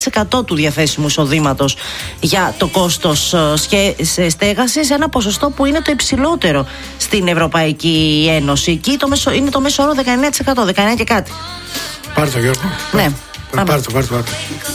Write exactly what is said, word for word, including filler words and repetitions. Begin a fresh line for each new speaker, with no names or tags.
τοις εκατό του διαθέσιμου εισοδήματος για το κόστος στέγασης, ένα ποσοστό που είναι το υψηλότερο στην Ευρωπαϊκή Ένωση. Εκεί το μέσο, είναι το μέσο όρο δεκαεννέα τοις εκατό, δεκαεννέα και κάτι.
Πάρ' το, Γιώργο.
Ναι.
Πάρ' το, πάρ' το, πάρ' το.